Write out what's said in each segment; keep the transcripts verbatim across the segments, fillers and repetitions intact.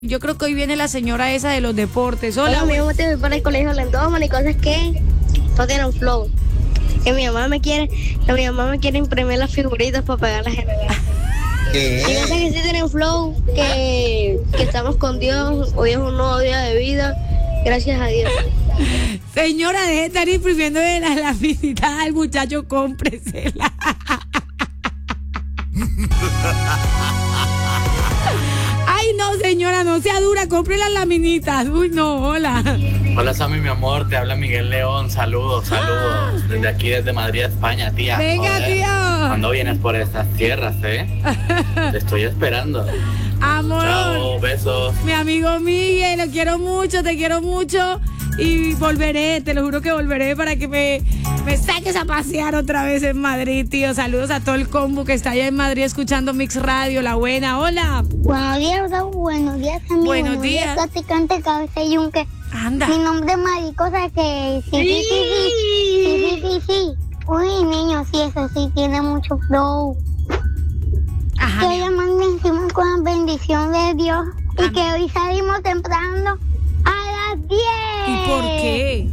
Yo creo que hoy viene la señora esa de los deportes. Hola, Hola, mi mamá te voy para el colegio Lendoman y cosas que no tienen flow. Que mi mamá me quiere, que mi mamá me quiere imprimir las figuritas para pegarlas en el ¿Qué? Hay cosas que sí tienen flow, que, que estamos con Dios, hoy es un nuevo día de vida, gracias a Dios. señora, deje de estar imprimiendo de la laminita al muchacho, cómpresela. Ay, no, señora, no sea dura, compre las laminitas. Uy, no, hola. Hola, Sammy, mi amor, te habla Miguel León. Saludos, saludos. Desde aquí, desde Madrid, España, tía. Venga, Joder, tío. ¿Cuándo vienes por estas tierras, eh? Te estoy esperando. Amor. Chao, besos. Mi amigo Miguel, lo quiero mucho, te quiero mucho. Y volveré, te lo juro que volveré para que me, me saques a pasear otra vez en Madrid, tío. Saludos a todo el combo que está allá en Madrid escuchando Mix Radio, La Buena. Hola. Buenos días, Raúl. Buenos días, amigo. Buenos días. Practicante cabeza y yunque. Anda. Mi nombre es Maricosa, que sí, sí, sí, sí, sí, sí, sí, sí. Uy, niño, sí, eso sí, tiene mucho flow. Ajá. Que mi- hoy amanecimos con la bendición de Dios y Amén. que hoy salimos temprano a las diez. ¿Y por qué?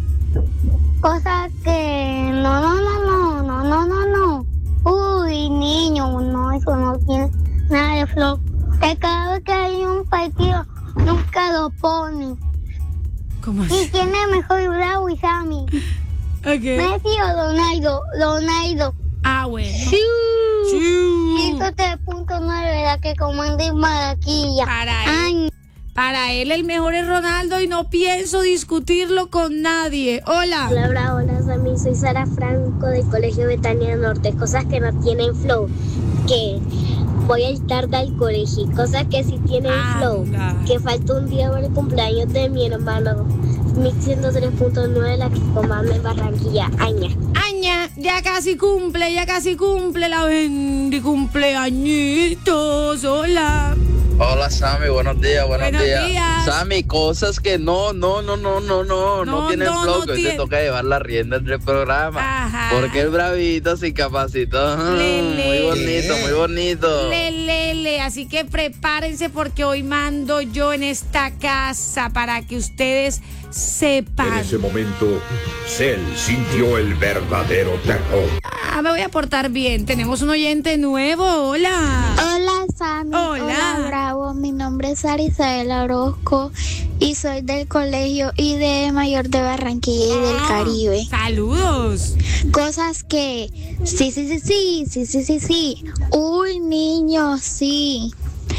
Cosas que no, no, no, no, no, no, no, no. Uy, niño, no, eso no tiene nada de flow. Que cada vez que hay un partido, nunca lo pone. ¿Cómo ¿Y así? quién es mejor, Bravo y Sammy? Ok. ¿Messi o Ronaldo? Ronaldo. Ah, bueno. Sí. Chiu. ciento tres punto nueve, la que comanda en Maraquilla. Para él. Ay, Para él el mejor es Ronaldo y no pienso discutirlo con nadie. Hola. Hola, hola, hola, Sammy, soy Sara Franco del Colegio Betania Norte. Cosas que no tienen flow, que voy a ir tarde al colegio. Cosas que sí tienen flow, Anda. que falta un día para el cumpleaños de mi hermano. Mix ciento tres punto nueve, la que comanda en Barranquilla, Aña. Aña, ya casi cumple, ya casi cumple la Bendy, cumpleañitos. Hola. Hola, Sammy, buenos días, buenos, Buenos días. días. Sammy, cosas que no, no, no, no, no, no, no, No, tienen no, flow, no que hoy tiene- te toca llevar la rienda del programa. Ajá. Porque el bravito se incapacitó. Lele. Muy bonito, muy bonito. Le, le, le. Así que prepárense porque hoy mando yo en esta casa para que ustedes sepan. En ese momento, Cell sintió el verdadero terror. Ah, me voy a portar bien. Tenemos un oyente nuevo. Hola. hola, Sammy. Hola. Bravo. Mi nombre es Sara Isabel Orozco y soy del Colegio I D E Mayor de Barranquilla y del Ah, Caribe. Saludos. Cosas que sí, sí, sí, sí, sí, sí, sí, sí. Uy, niño, sí.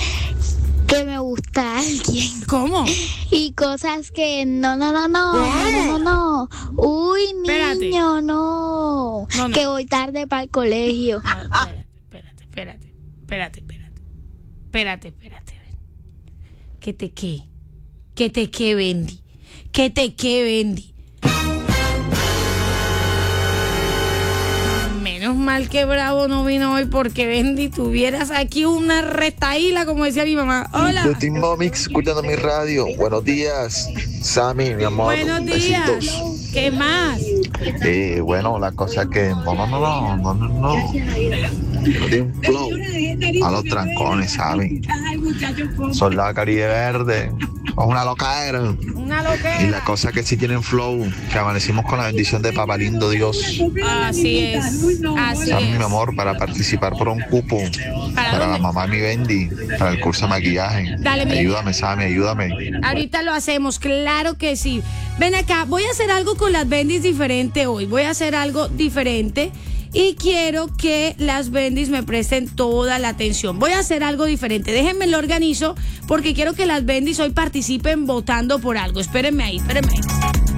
Que me gusta alguien. ¿Cómo? Y cosas que no, no, no, no, no, no, no. Uy, Espérate. niño, no. No, no. Que voy tarde para el colegio. Ah, espérate, espérate, espérate, espérate, espérate, espérate, espérate. ¿Qué te qué? ¿Qué te qué, Bendy? ¿Qué te qué, Bendy? Menos mal que Bravo no vino hoy porque Bendy tuvieras aquí una retaíla, como decía mi mamá. Hola. Yo Team Momix, escuchando mi radio. Buenos días, Sammy, mi amor. Buenos días. Besitos. ¿Qué más? Eh, bueno, la cosa que no, no, no, no, no, no, no. De un flow a los trancones, ¿saben? Soldado Caribe Verde, o una locaera. Una Y la loquera. cosa que sí tienen flow, que amanecimos con la bendición de Papá Lindo Dios. Así es. Así Sammy, mi es. amor, para participar por un cupo ¿Para para la dónde? mamá de mi Bendy, para el curso de maquillaje. Dale, mi- Ayúdame, Sammy, ayúdame. Ahorita lo hacemos, claro que sí. Ven acá, voy a hacer algo con las bendis diferente hoy. Voy a hacer algo diferente y quiero que las bendis me presten toda la atención. Voy a hacer algo diferente. Déjenme lo organizo porque quiero que las bendis hoy participen votando por algo. Espérenme ahí, espérenme ahí.